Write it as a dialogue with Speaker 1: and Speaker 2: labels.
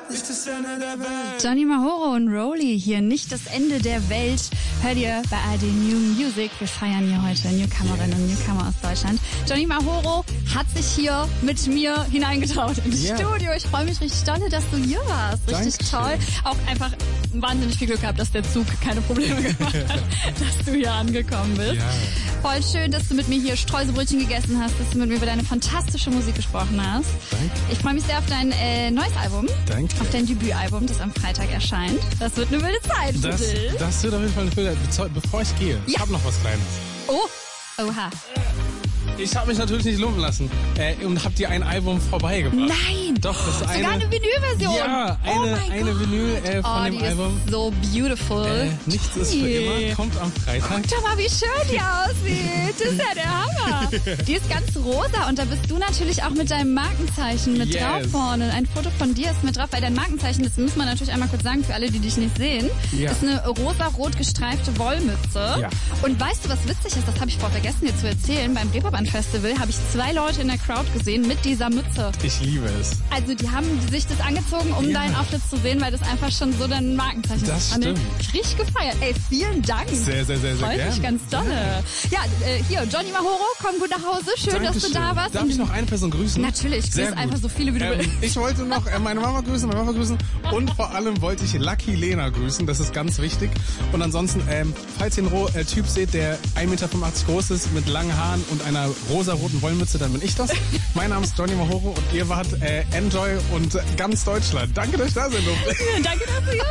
Speaker 1: Nicht das Ende der Welt.
Speaker 2: Johnny Mahoro und Rolly hier, nicht das Ende der Welt. Hört ihr bei ARD New Music. Wir feiern hier heute Newcomerinnen und Newcomer aus Deutschland. Johnny Mahoro hat sich hier mit mir hineingetraut ins Studio. Ich freue mich richtig dolle, dass du hier warst. Richtig toll. Auch einfach wahnsinnig viel Glück gehabt, dass der Zug keine Probleme gemacht hat, dass du hier angekommen bist.
Speaker 1: Ja.
Speaker 2: Voll schön, dass du mit mir hier Streuselbrötchen gegessen hast, dass du mit mir über deine fantastische Musik gesprochen hast.
Speaker 1: Danke.
Speaker 2: Ich freue mich sehr auf dein neues Album.
Speaker 1: Danke.
Speaker 2: Auf dein Debütalbum, das am Freitag erscheint. Das wird eine wilde Zeit für dich.
Speaker 1: Das wird auf jeden Fall eine wilde Zeit. Bevor ich gehe, ich habe noch was Kleines.
Speaker 2: Oh, oha.
Speaker 1: Ich habe mich natürlich nicht lumpen lassen und habe dir ein Album vorbeigebracht.
Speaker 2: Nein!
Speaker 1: Doch, das ist
Speaker 2: sogar eine Vinylversion!
Speaker 1: Ja, eine
Speaker 2: Gott.
Speaker 1: Vinyl von dem
Speaker 2: die
Speaker 1: Album.
Speaker 2: Ist so beautiful.
Speaker 1: Nichts ist für immer, kommt am Freitag.
Speaker 2: Guck doch mal, wie schön die aussieht. Das ist ja der Hammer. Die ist ganz rosa und da bist du natürlich auch mit deinem Markenzeichen mit drauf vorne. Ein Foto von dir ist mit drauf, weil dein Markenzeichen, das muss man natürlich einmal kurz sagen für alle, die dich nicht sehen, ist eine rosa-rot gestreifte Wollmütze. Ja. Und weißt du, was witzig ist? Das habe ich vorher vergessen dir zu erzählen. Beim Reeperbahn-Festival habe ich 2 Leute in der Crowd gesehen mit dieser Mütze.
Speaker 1: Ich liebe es.
Speaker 2: Also die haben sich das angezogen, um deinen Auftritt zu sehen, weil das einfach schon so dein Markenzeichen ist.
Speaker 1: Das stimmt.
Speaker 2: Ich richtig gefeiert. Ey, vielen Dank.
Speaker 1: Sehr, sehr, sehr, sehr
Speaker 2: Freut mich ganz dolle. Ja, hier, Johnny Mahoro, komm gut nach Hause. Schön, dass du da warst.
Speaker 1: Darf ich noch eine Person grüßen?
Speaker 2: Natürlich, grüß einfach so viele, wie du willst.
Speaker 1: Ich wollte noch meine Mama grüßen und vor allem wollte ich Lucky Lena grüßen. Das ist ganz wichtig. Und ansonsten, falls ihr einen Typ seht, der 1,85 Meter groß ist, mit langen Haaren und einer rosa-roten Wollmütze, dann bin ich das. Mein Name ist Johnny Mahoro und ihr wart Enjoy und ganz Deutschland. Danke, dass ich da sein durfte.
Speaker 2: Danke, dass du hier